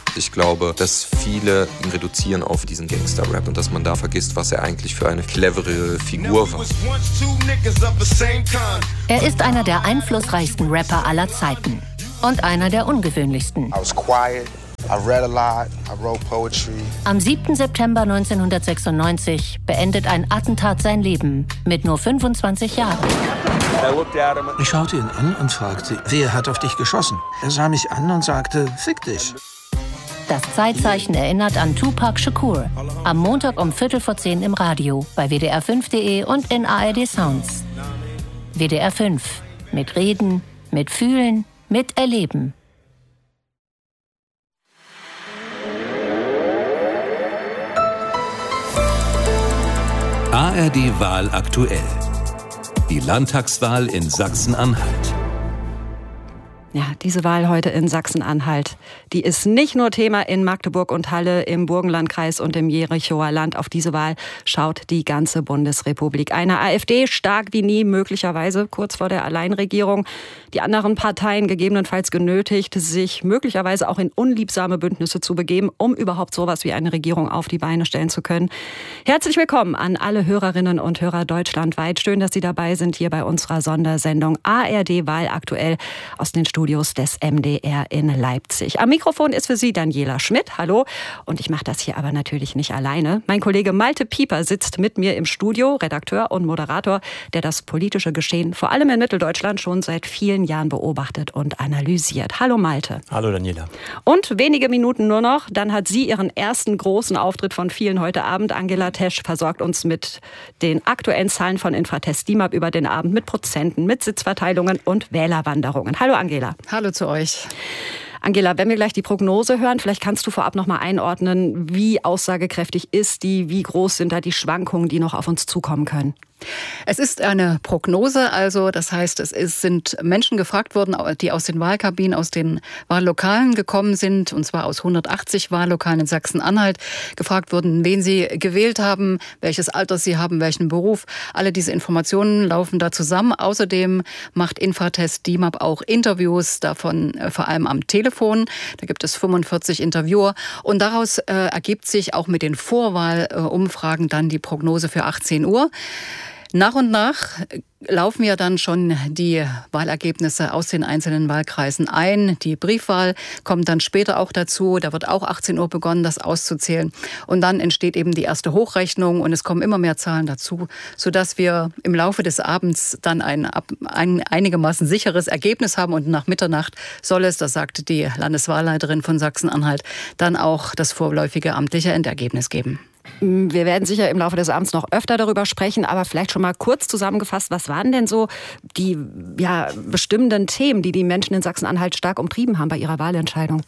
Ich glaube, dass viele ihn reduzieren auf diesen Gangster-Rap und dass man da vergisst, was er eigentlich für eine clevere Figur war. Er ist einer der einflussreichsten Rapper aller Zeiten und einer der ungewöhnlichsten. Am 7. September 1996 beendet ein Attentat sein Leben mit nur 25 Jahren. Ich schaute ihn an und fragte, wer hat auf dich geschossen? Er sah mich an und sagte, fick dich. Das Zeitzeichen erinnert an Tupac Shakur. Am Montag um 9:15 im Radio, bei WDR5.de und in ARD Sounds. WDR 5. Mit Reden, mit Fühlen, mit Erleben. ARD-Wahl aktuell. Die Landtagswahl in Sachsen-Anhalt. Ja, diese Wahl heute in Sachsen-Anhalt, die ist nicht nur Thema in Magdeburg und Halle, im Burgenlandkreis und im Jerichoer Land. Auf diese Wahl schaut die ganze Bundesrepublik. Eine AfD stark wie nie, möglicherweise kurz vor der Alleinregierung. Die anderen Parteien gegebenenfalls genötigt, sich möglicherweise auch in unliebsame Bündnisse zu begeben, um überhaupt sowas wie eine Regierung auf die Beine stellen zu können. Herzlich willkommen an alle Hörerinnen und Hörer deutschlandweit. Schön, dass Sie dabei sind hier bei unserer Sondersendung ARD-Wahl aktuell aus den Studios des MDR in Leipzig. Am Mikrofon ist für Sie Daniela Schmidt. Hallo. Und ich mache das hier aber natürlich nicht alleine. Mein Kollege Malte Pieper sitzt mit mir im Studio, Redakteur und Moderator, der das politische Geschehen vor allem in Mitteldeutschland schon seit vielen Jahren beobachtet und analysiert. Hallo Malte. Hallo Daniela. Und wenige Minuten nur noch, dann hat sie ihren ersten großen Auftritt von vielen heute Abend. Angela Tesch versorgt uns mit den aktuellen Zahlen von Infratest DIMAP über den Abend, mit Prozenten, mit Sitzverteilungen und Wählerwanderungen. Hallo Angela. Hallo zu euch. Angela, wenn wir gleich die Prognose hören, vielleicht kannst du vorab noch mal einordnen, wie aussagekräftig ist die, wie groß sind da die Schwankungen, die noch auf uns zukommen können? Es ist eine Prognose, also das heißt, sind Menschen gefragt worden, die aus den Wahlkabinen, aus den Wahllokalen gekommen sind, und zwar aus 180 Wahllokalen in Sachsen-Anhalt, gefragt wurden, wen sie gewählt haben, welches Alter sie haben, welchen Beruf. Alle diese Informationen laufen da zusammen. Außerdem macht Infratest DIMAP auch Interviews, davon vor allem am Telefon. Da gibt es 45 Interviewer und daraus ergibt sich auch mit den Vorwahlumfragen dann die Prognose für 18 Uhr. Nach und nach laufen ja dann schon die Wahlergebnisse aus den einzelnen Wahlkreisen ein. Die Briefwahl kommt dann später auch dazu. Da wird auch 18 Uhr begonnen, das auszuzählen. Und dann entsteht eben die erste Hochrechnung und es kommen immer mehr Zahlen dazu, sodass wir im Laufe des Abends dann ein einigermaßen sicheres Ergebnis haben. Und nach Mitternacht soll es, das sagte die Landeswahlleiterin von Sachsen-Anhalt, dann auch das vorläufige amtliche Endergebnis geben. Wir werden sicher im Laufe des Abends noch öfter darüber sprechen, aber vielleicht schon mal kurz zusammengefasst, was waren denn so die bestimmenden Themen, die die Menschen in Sachsen-Anhalt stark umtrieben haben bei ihrer Wahlentscheidung?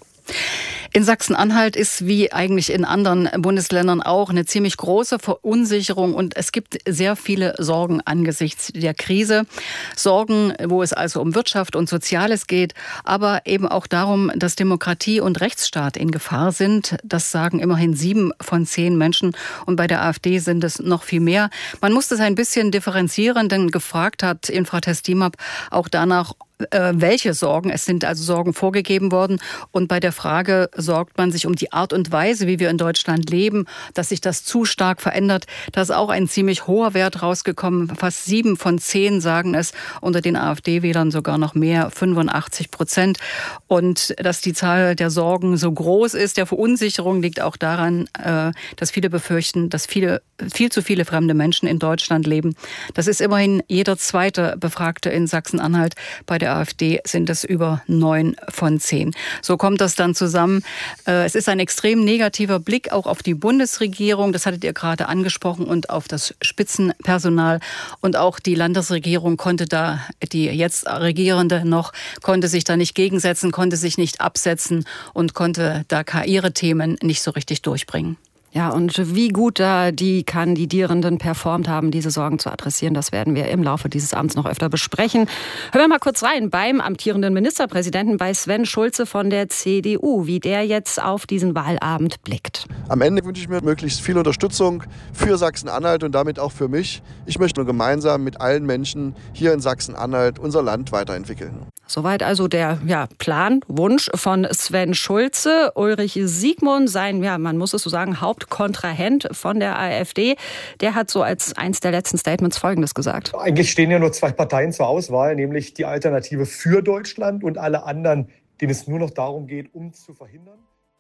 In Sachsen-Anhalt ist wie eigentlich in anderen Bundesländern auch eine ziemlich große Verunsicherung und es gibt sehr viele Sorgen angesichts der Krise. Sorgen, wo es also um Wirtschaft und Soziales geht, aber eben auch darum, dass Demokratie und Rechtsstaat in Gefahr sind. Das sagen immerhin 7 von 10 Menschen und bei der AfD sind es noch viel mehr. Man muss das ein bisschen differenzieren, denn gefragt hat Infratest DIMAP auch danach, welche Sorgen. Es sind also Sorgen vorgegeben worden. Und bei der Frage, sorgt man sich um die Art und Weise, wie wir in Deutschland leben, dass sich das zu stark verändert, da ist auch ein ziemlich hoher Wert rausgekommen. Fast 7 von 10 sagen es, unter den AfD-Wählern sogar noch mehr, 85%. Und dass die Zahl der Sorgen so groß ist, der Verunsicherung, liegt auch daran, dass viele befürchten, dass viel zu viele fremde Menschen in Deutschland leben. Das ist immerhin jeder zweite Befragte in Sachsen-Anhalt. Bei der AfD sind es über 9 von 10. So kommt das dann zusammen. Es ist ein extrem negativer Blick auch auf die Bundesregierung, das hattet ihr gerade angesprochen, und auf das Spitzenpersonal. Und auch die Landesregierung konnte da, die jetzt Regierende noch, konnte sich da nicht gegensetzen, konnte sich nicht absetzen und konnte da ihre Themen nicht so richtig durchbringen. Ja, und wie gut da die Kandidierenden performt haben, diese Sorgen zu adressieren, das werden wir im Laufe dieses Abends noch öfter besprechen. Hören wir mal kurz rein beim amtierenden Ministerpräsidenten, bei Sven Schulze von der CDU, wie der jetzt auf diesen Wahlabend blickt. Am Ende wünsche ich mir möglichst viel Unterstützung für Sachsen-Anhalt und damit auch für mich. Ich möchte nur gemeinsam mit allen Menschen hier in Sachsen-Anhalt unser Land weiterentwickeln. Soweit also der Plan, Wunsch von Sven Schulze. Ulrich Siegmund, sein, man muss es so sagen, Hauptkontrahent von der AfD, der hat so als eins der letzten Statements Folgendes gesagt. Eigentlich stehen ja nur zwei Parteien zur Auswahl, nämlich die Alternative für Deutschland und alle anderen, denen es nur noch darum geht, zu verhindern.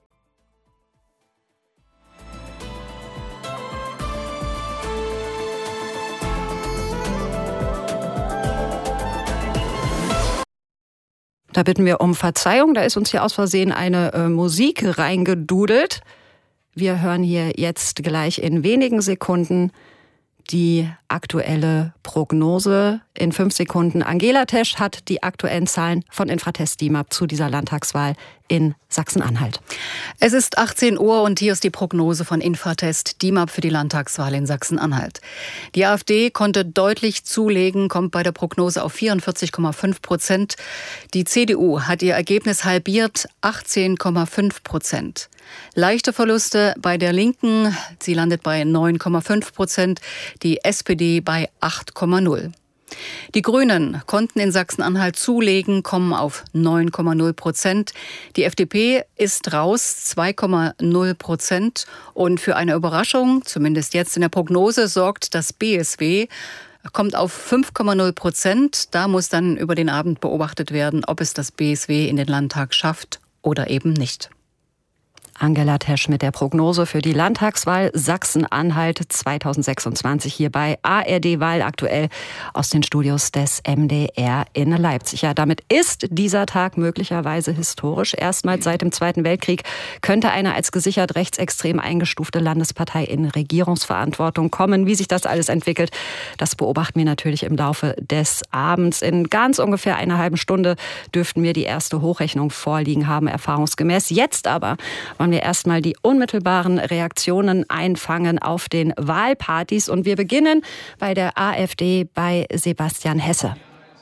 Da bitten wir um Verzeihung, da ist uns hier aus Versehen eine Musik reingedudelt. Wir hören hier jetzt gleich in wenigen Sekunden die aktuelle Prognose. In 5 Sekunden. Angela Tesch hat die aktuellen Zahlen von Infratest DIMAP zu dieser Landtagswahl in Sachsen-Anhalt. Es ist 18 Uhr und hier ist die Prognose von Infratest DIMAP für die Landtagswahl in Sachsen-Anhalt. Die AfD konnte deutlich zulegen, kommt bei der Prognose auf 44,5%. Die CDU hat ihr Ergebnis halbiert, 18,5%. Leichte Verluste bei der Linken, sie landet bei 9,5%, die SPD bei 8,0%. Die Grünen konnten in Sachsen-Anhalt zulegen, kommen auf 9,0%. Die FDP ist raus, 2,0%. Und für eine Überraschung, zumindest jetzt in der Prognose, sorgt das BSW, kommt auf 5,0%. Da muss dann über den Abend beobachtet werden, ob es das BSW in den Landtag schafft oder eben nicht. Angela Tesch mit der Prognose für die Landtagswahl Sachsen-Anhalt 2026 hier bei ARD Wahl aktuell aus den Studios des MDR in Leipzig. Ja, damit ist dieser Tag möglicherweise historisch. Erstmals seit dem Zweiten Weltkrieg könnte eine als gesichert rechtsextrem eingestufte Landespartei in Regierungsverantwortung kommen. Wie sich das alles entwickelt, das beobachten wir natürlich im Laufe des Abends. In ganz ungefähr einer halben Stunde dürften wir die erste Hochrechnung vorliegen haben, erfahrungsgemäß. Jetzt aber wollen wir erstmal die unmittelbaren Reaktionen einfangen auf den Wahlpartys. Und wir beginnen bei der AfD bei Sebastian Hesse.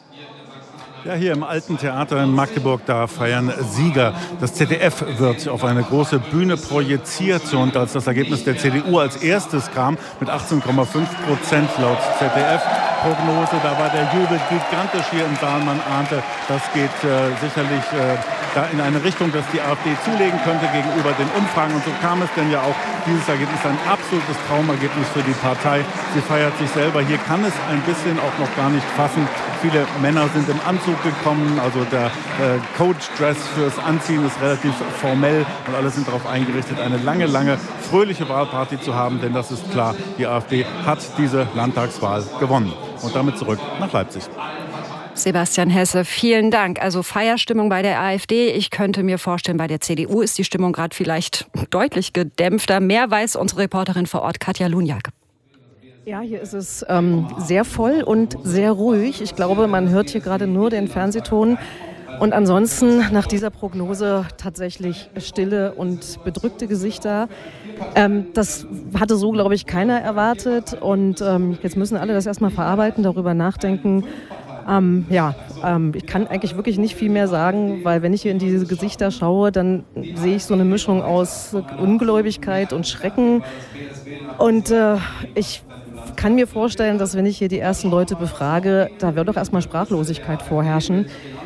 Ja, hier im Alten Theater in Magdeburg, da feiern Sieger. Das ZDF wird auf eine große Bühne projiziert. Und als das Ergebnis der CDU als erstes kam, mit 18,5% laut ZDF-Prognose, da war der Jubel gigantisch hier im Saal. Man ahnte, das geht sicherlich da in eine Richtung, dass die AfD zulegen könnte gegenüber den Umfragen. Und so kam es denn ja auch. Dieses Ergebnis ein absolutes Traumergebnis für die Partei. Sie feiert sich selber. Hier kann es ein bisschen auch noch gar nicht fassen. Viele Männer sind im Anzug gekommen. Also der Coach-Dress fürs Anziehen ist relativ formell. Und alle sind darauf eingerichtet, eine lange, lange fröhliche Wahlparty zu haben. Denn das ist klar, die AfD hat diese Landtagswahl gewonnen. Und damit zurück nach Leipzig. Sebastian Hesse, vielen Dank. Also Feierstimmung bei der AfD. Ich könnte mir vorstellen, bei der CDU ist die Stimmung gerade vielleicht deutlich gedämpfter. Mehr weiß unsere Reporterin vor Ort, Katja Lunjak. Ja, hier ist es sehr voll und sehr ruhig. Ich glaube, man hört hier gerade nur den Fernsehton. Und ansonsten nach dieser Prognose tatsächlich stille und bedrückte Gesichter. Das hatte so, glaube ich, keiner erwartet. Und jetzt müssen alle das erstmal verarbeiten, darüber nachdenken. Ich kann eigentlich wirklich nicht viel mehr sagen, weil wenn ich hier in diese Gesichter schaue, dann sehe ich so eine Mischung aus Ungläubigkeit und Schrecken. Und ich kann mir vorstellen, dass wenn ich hier die ersten Leute befrage, da wird doch erstmal Sprachlosigkeit vorherrschen.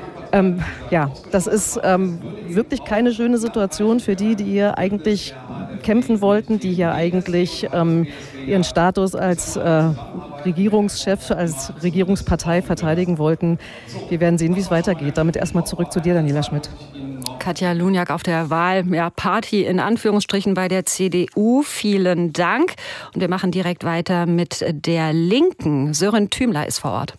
Das ist wirklich keine schöne Situation für die hier eigentlich kämpfen wollten, die hier eigentlich ihren Status als Regierungschef, als Regierungspartei verteidigen wollten. Wir werden sehen, wie es weitergeht. Damit erstmal zurück zu dir, Daniela Schmidt. Katja Lunjak auf der Wahlparty in Anführungsstrichen bei der CDU. Vielen Dank. Und wir machen direkt weiter mit der Linken. Sören Thümler ist vor Ort.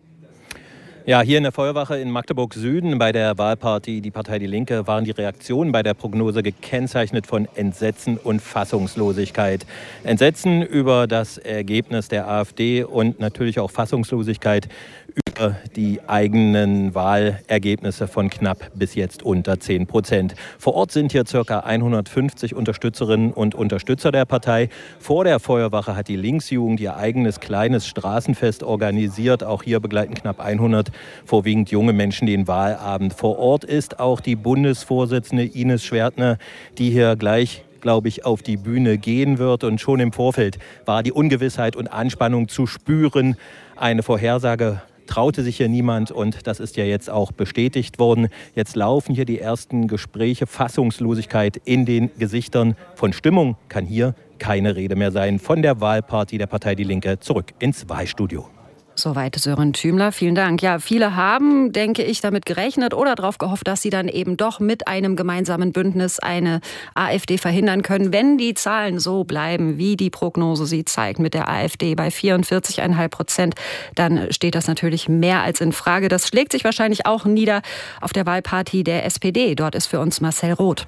Ja, hier in der Feuerwache in Magdeburg-Süden bei der Wahlparty Die Partei Die Linke waren die Reaktionen bei der Prognose gekennzeichnet von Entsetzen und Fassungslosigkeit. Entsetzen über das Ergebnis der AfD und natürlich auch Fassungslosigkeit über die eigenen Wahlergebnisse von knapp bis jetzt unter 10%. Vor Ort sind hier ca. 150 Unterstützerinnen und Unterstützer der Partei. Vor der Feuerwache hat die Linksjugend ihr eigenes kleines Straßenfest organisiert. Auch hier begleiten knapp 100 vorwiegend junge Menschen den Wahlabend. Vor Ort ist auch die Bundesvorsitzende Ines Schwertner, die hier gleich, glaube ich, auf die Bühne gehen wird. Und schon im Vorfeld war die Ungewissheit und Anspannung zu spüren. Eine Vorhersage traute sich hier niemand und das ist ja jetzt auch bestätigt worden. Jetzt laufen hier die ersten Gespräche, Fassungslosigkeit in den Gesichtern. Von Stimmung kann hier keine Rede mehr sein. Von der Wahlparty der Partei Die Linke zurück ins Wahlstudio. Soweit Sören Thümler, vielen Dank. Ja, viele haben, denke ich, damit gerechnet oder darauf gehofft, dass sie dann eben doch mit einem gemeinsamen Bündnis eine AfD verhindern können. Wenn die Zahlen so bleiben, wie die Prognose sie zeigt, mit der AfD bei 44,5%, dann steht das natürlich mehr als in Frage. Das schlägt sich wahrscheinlich auch nieder auf der Wahlparty der SPD. Dort ist für uns Marcel Roth.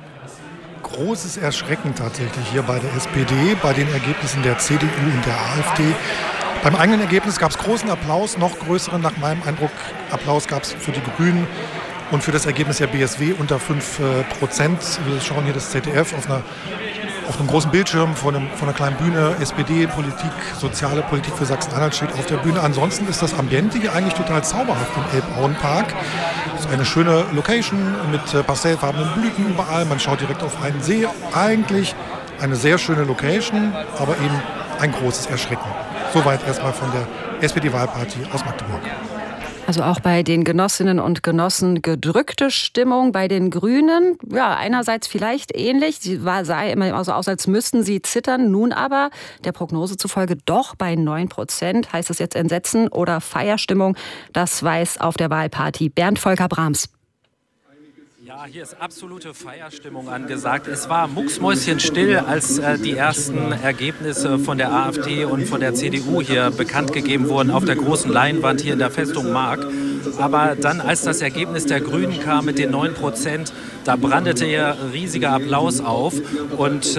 Großes Erschrecken tatsächlich hier bei der SPD, bei den Ergebnissen der CDU und der AfD. Beim eigenen Ergebnis gab es großen Applaus, noch größeren nach meinem Eindruck Applaus gab es für die Grünen und für das Ergebnis der BSW unter 5%. Wir schauen hier das ZDF auf einem großen Bildschirm vor einer kleinen Bühne. SPD, Politik, soziale Politik für Sachsen-Anhalt steht auf der Bühne. Ansonsten ist das Ambiente hier eigentlich total zauberhaft im Elbauenpark. Das ist eine schöne Location mit pastellfarbenen Blüten überall. Man schaut direkt auf einen See. Eigentlich eine sehr schöne Location, aber eben ein großes Erschrecken. Soweit erstmal von der SPD-Wahlparty aus Magdeburg. Also auch bei den Genossinnen und Genossen gedrückte Stimmung. Bei den Grünen, ja, einerseits vielleicht ähnlich. Sie sah immer so aus, als müssten sie zittern. Nun aber der Prognose zufolge doch bei 9%. Heißt das jetzt Entsetzen oder Feierstimmung? Das weiß auf der Wahlparty Bernd Volker Brahms. Ja, hier ist absolute Feierstimmung angesagt. Es war mucksmäuschenstill, als die ersten Ergebnisse von der AfD und von der CDU hier bekannt gegeben wurden auf der großen Leinwand hier in der Festung Mark. Aber dann, als das Ergebnis der Grünen kam mit den 9%, da brandete ja riesiger Applaus auf. Und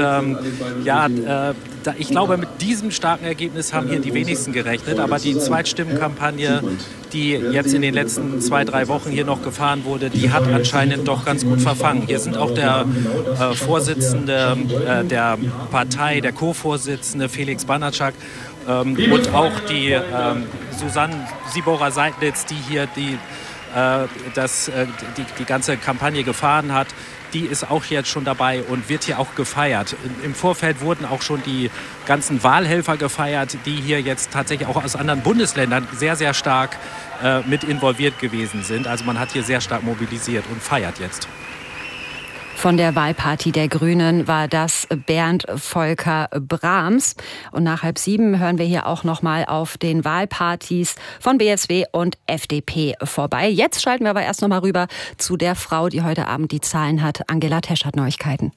ich glaube, mit diesem starken Ergebnis haben hier die wenigsten gerechnet. Aber die Zweitstimmenkampagne, die jetzt in den letzten 2-3 Wochen hier noch gefahren wurde, die hat anscheinend doch ganz gut verfangen. Hier sind auch der Vorsitzende der Partei, der Co-Vorsitzende Felix Banatschak und auch die Susanne Sibora-Seidlitz, die hier die ganze Kampagne gefahren hat, die ist auch jetzt schon dabei und wird hier auch gefeiert. Im Vorfeld wurden auch schon die ganzen Wahlhelfer gefeiert, die hier jetzt tatsächlich auch aus anderen Bundesländern sehr, sehr stark mit involviert gewesen sind. Also man hat hier sehr stark mobilisiert und feiert jetzt. Von der Wahlparty der Grünen war das Bernd Volker Brahms. Und nach 6:30 hören wir hier auch noch mal auf den Wahlpartys von BSW und FDP vorbei. Jetzt schalten wir aber erst noch mal rüber zu der Frau, die heute Abend die Zahlen hat. Angela Tesch hat Neuigkeiten.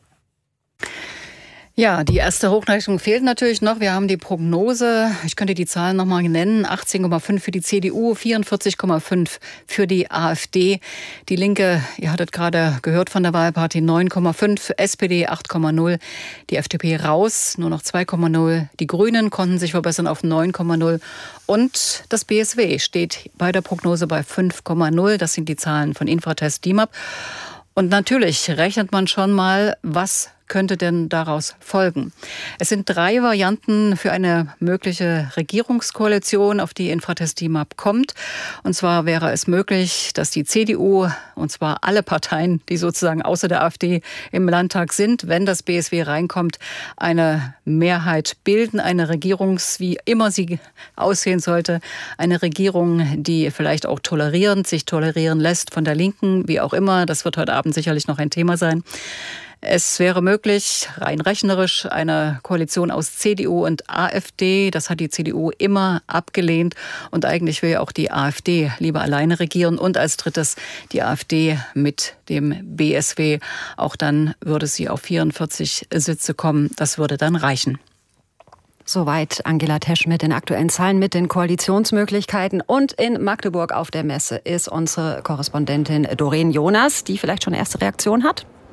Ja, die erste Hochrechnung fehlt natürlich noch. Wir haben die Prognose, ich könnte die Zahlen noch mal nennen, 18,5 für die CDU, 44,5 für die AfD. Die Linke, ihr hattet gerade gehört von der Wahlparty, 9,5, SPD 8,0, die FDP raus, nur noch 2,0. Die Grünen konnten sich verbessern auf 9,0 und das BSW steht bei der Prognose bei 5,0. Das sind die Zahlen von Infratest DIMAP. Und natürlich rechnet man schon mal, was könnte denn daraus folgen? Es sind 3 Varianten für eine mögliche Regierungskoalition, auf die Infratest DIMAP kommt. Und zwar wäre es möglich, dass die CDU, und zwar alle Parteien, die sozusagen außer der AfD im Landtag sind, wenn das BSW reinkommt, eine Mehrheit bilden, eine Regierung, wie immer sie aussehen sollte, eine Regierung, die vielleicht auch sich tolerieren lässt von der Linken, wie auch immer. Das wird heute Abend sicherlich noch ein Thema sein. Es wäre möglich, rein rechnerisch, eine Koalition aus CDU und AfD. Das hat die CDU immer abgelehnt. Und eigentlich will ja auch die AfD lieber alleine regieren. Und als drittes die AfD mit dem BSW. Auch dann würde sie auf 44 Sitze kommen. Das würde dann reichen. Soweit Angela Tesch mit den aktuellen Zahlen, mit den Koalitionsmöglichkeiten. Und in Magdeburg auf der Messe ist unsere Korrespondentin Doreen Jonas, die vielleicht schon erste Reaktion hat.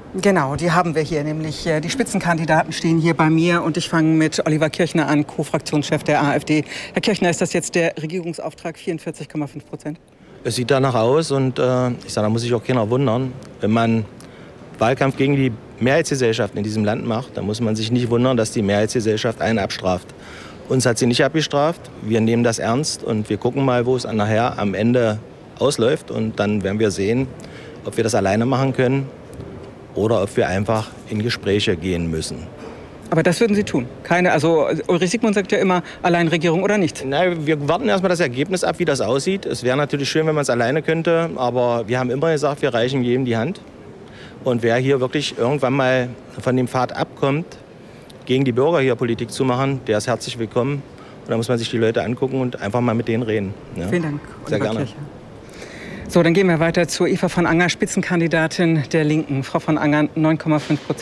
Genau, die haben wir hier, nämlich die Spitzenkandidaten stehen hier bei mir und ich fange mit Oliver Kirchner an, Co-Fraktionschef der AfD. Herr Kirchner, ist das jetzt der Regierungsauftrag 44,5%? Es sieht danach aus und da muss sich auch keiner wundern. Wenn man Wahlkampf gegen die Mehrheitsgesellschaft in diesem Land macht, dann muss man sich nicht wundern, dass die Mehrheitsgesellschaft einen abstraft. Uns hat sie nicht abgestraft, wir nehmen das ernst und wir gucken mal, wo es nachher am Ende ausläuft und dann werden wir sehen, ob wir das alleine machen können oder ob wir einfach in Gespräche gehen müssen. Aber das würden Sie tun? Also Ulrich Siegmund sagt ja immer, Alleinregierung oder nicht? Nein, wir warten erstmal das Ergebnis ab, wie das aussieht. Es wäre natürlich schön, wenn man es alleine könnte, aber wir haben immer gesagt, wir reichen jedem die Hand. Und wer hier wirklich irgendwann mal von dem Pfad abkommt, gegen die Bürger hier Politik zu machen, der ist herzlich willkommen. Und da muss man sich die Leute angucken und einfach mal mit denen reden. Ja. Vielen Dank. Sehr gerne. Kirche. So, dann gehen wir weiter zu Eva von Anger, Spitzenkandidatin der Linken. Frau von Anger, 9,5%.